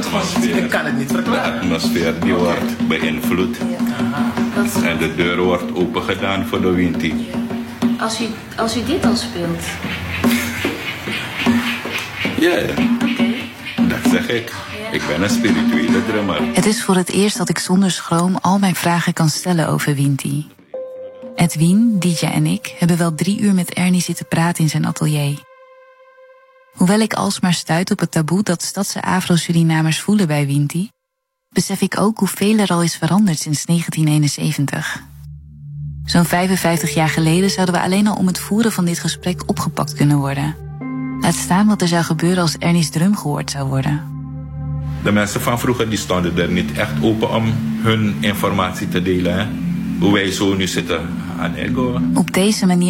Ik kan het niet verklaren. De atmosfeer die wordt beïnvloed. En de deur wordt open gedaan voor de Winti. Als u dit al speelt. Ja, dat zeg ik. Ik ben een spirituele drummer. Het is voor het eerst dat ik zonder schroom al mijn vragen kan stellen over Winti. Edwin, Dietja en ik hebben wel 3 uur met Ernie zitten praten in zijn atelier. Hoewel ik alsmaar stuit op het taboe dat stadse Afro-Surinamers voelen bij Winti, besef ik ook hoeveel er al is veranderd sinds 1971. Zo'n 55 jaar geleden zouden we alleen al om het voeren van dit gesprek opgepakt kunnen worden. Laat staan wat er zou gebeuren als Ernie's drum gehoord zou worden. De mensen van vroeger die stonden er niet echt open om hun informatie te delen. Hè? Hoe wij zo nu zitten aan ego. Op deze manier